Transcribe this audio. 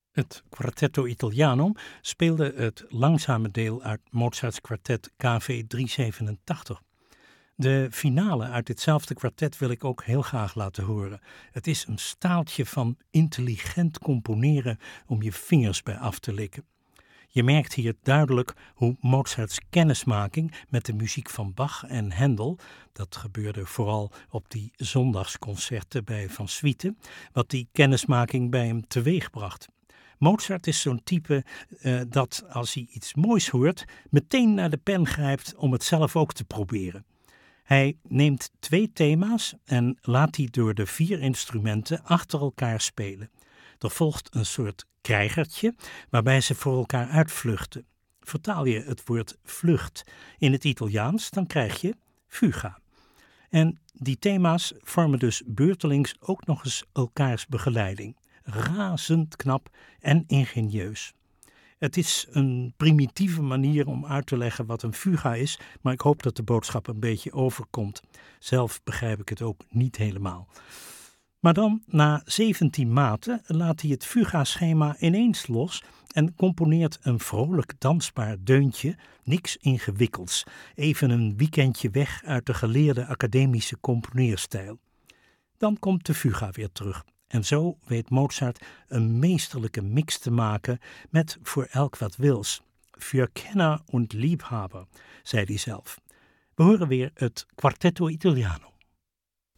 Het Quartetto Italiano speelde het langzame deel uit Mozarts kwartet KV 387. De finale uit ditzelfde kwartet wil ik ook heel graag laten horen. Het is een staaltje van intelligent componeren om je vingers bij af te likken. Je merkt hier duidelijk hoe Mozarts kennismaking met de muziek van Bach en Händel, dat gebeurde vooral op die zondagsconcerten bij Van Swieten, wat die kennismaking bij hem teweegbracht. Mozart is zo'n type dat als hij iets moois hoort, meteen naar de pen grijpt om het zelf ook te proberen. Hij neemt 2 thema's en laat die door de 4 instrumenten achter elkaar spelen. Er volgt een soort krijgertje waarbij ze voor elkaar uitvluchten. Vertaal je het woord vlucht in het Italiaans, dan krijg je fuga. En die thema's vormen dus beurtelings ook nog eens elkaars begeleiding. Razend knap en ingenieus. Het is een primitieve manier om uit te leggen wat een fuga is, maar ik hoop dat de boodschap een beetje overkomt. Zelf begrijp ik het ook niet helemaal. Maar dan, na 17 maten, laat hij het fuga-schema ineens los en componeert een vrolijk dansbaar deuntje, niks ingewikkelds. Even een weekendje weg uit de geleerde academische componeerstijl. Dan komt de fuga weer terug. En zo weet Mozart een meesterlijke mix te maken met voor elk wat wils. Für Kenner und Liebhaber, zei hij zelf. We horen weer het Quartetto Italiano.